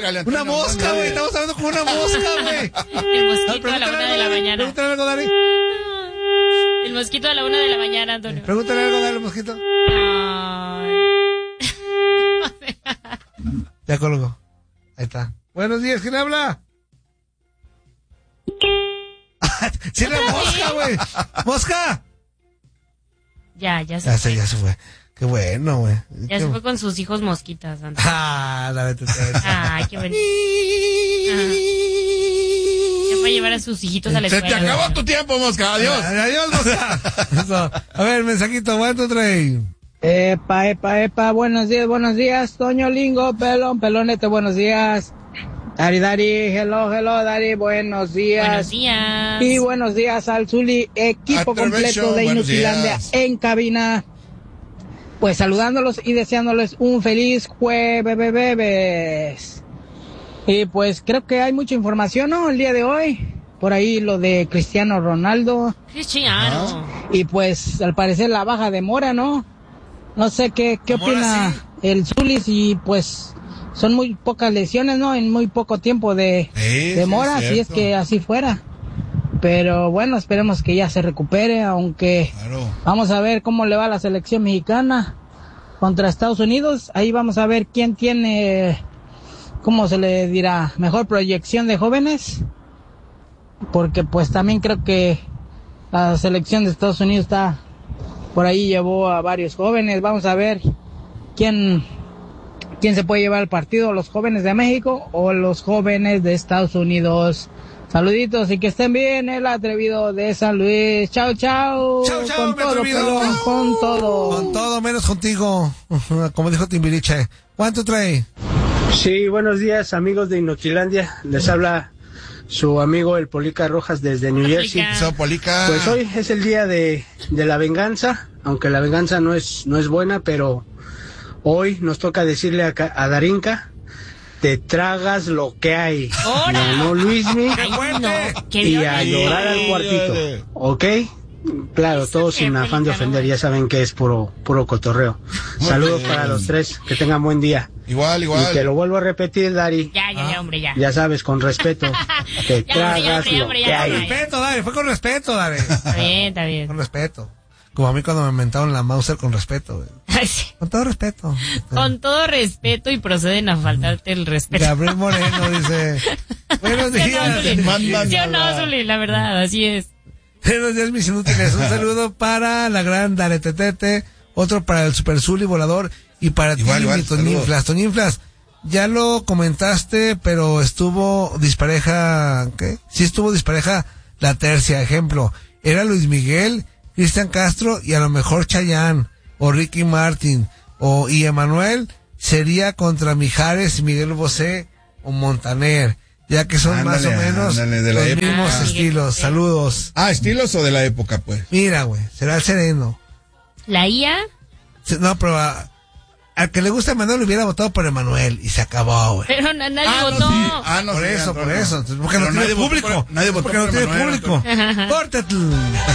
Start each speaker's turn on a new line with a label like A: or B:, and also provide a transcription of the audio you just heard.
A: llégale,
B: Una mosca, güey. Estamos hablando con una mosca, güey.
C: El mosquito a la 1 de la mañana.
B: Pregúntale algo, Dari.
C: El mosquito a la 1 de la mañana, Antonio.
B: Pregúntale algo, Dari, mosquito. Ya colgó. Ahí está. Buenos días, ¿quién habla? Sí, la mosca, güey. ¡Mosca!
C: Ya se
B: Ya se fue. Qué bueno, güey.
C: Ya se fue con sus hijos mosquitas, Antonio.
B: La vete.
C: Ay, qué bonito. Ya fue a llevar a sus hijitos a la
A: Se
C: escuela.
A: te acabó tu tiempo, mosca. Adiós.
B: Adiós, mosca. Eso. A ver, mensajito, ¿cuánto trae?
D: Epa, buenos días, Toño Lingo, Pelonete, buenos días. Dari, hello, Dari, buenos días.
C: Buenos días.
D: Y buenos días al Zuli, equipo completo de Inutilandia en cabina. Pues saludándolos y deseándoles un feliz jueves. Y pues creo que hay mucha información, ¿no? El día de hoy. Por ahí lo de Cristiano Ronaldo.
C: Cristiano.
D: Y pues al parecer la baja de Mora, ¿no? No sé qué opina el Zuli, y pues son muy pocas lesiones, ¿no? En muy poco tiempo de Mora, si es que así fuera. Pero bueno, esperemos que ya se recupere, aunque vamos a ver cómo le va a la selección mexicana contra Estados Unidos. Ahí vamos a ver quién tiene, ¿cómo se le dirá? Mejor proyección de jóvenes. Porque pues también creo que la selección de Estados Unidos está por ahí, llevó a varios jóvenes. Vamos a ver quién se puede llevar al partido, los jóvenes de México o los jóvenes de Estados Unidos. Saluditos y que estén bien, el atrevido de San Luis. Chao. Con todo, pelón, con todo.
B: Con todo menos contigo, como dijo Timbiriche. ¿Cuánto trae?
E: Sí, buenos días, amigos de Inutilandia. Les habla su amigo el Polica Rojas desde New Jersey. Pues hoy es el día de la venganza, aunque la venganza no es buena, pero hoy nos toca decirle a Darinka: te tragas lo que hay. No, Luismi. Y a llorar al cuartito, ¿ok? Claro, todos sin afán de ofender, ya saben que es puro cotorreo. Saludos para los tres, que tengan buen día.
A: Igual.
E: Y te lo vuelvo a repetir, Dari.
C: Ya, hombre, ya.
E: Ya sabes, con respeto. Te tragas lo que hay.
B: Con respeto, Dari, fue con respeto, Dari.
C: Está bien.
B: Con respeto. Como a mí cuando me inventaron la Mauser, con respeto, güey.
C: Sí.
B: Con todo respeto.
C: Con todo respeto, y proceden a faltarte el respeto.
B: Gabriel Moreno dice: buenos días.
C: ¿Sí o no, Zuli? La verdad, así es.
B: Buenos días, mis inútiles. Un saludo para la gran Daretetete, otro para el Super Zuli Volador y para ti, mi Toñinflas. Toñinflas, ya lo comentaste, pero estuvo dispareja, ¿qué? Sí estuvo dispareja la tercia, ejemplo. Era Luis Miguel, Cristian Castro y a lo mejor Chayanne, o Ricky Martin, y Emanuel sería contra Mijares, Miguel Bosé o Montaner, ya que son más o menos los mismos estilos. Saludos.
A: ¿Estilos o de la época, pues?
B: Mira, güey, será el sereno.
C: ¿La IA?
B: No, pero al que le gusta Emanuel hubiera votado por Emanuel y se acabó, güey.
C: Pero nadie votó.
B: Por eso. Porque no tiene público.
A: Nadie votó
B: porque no
A: por
B: tiene
A: Emanuel,
B: público. Córtate.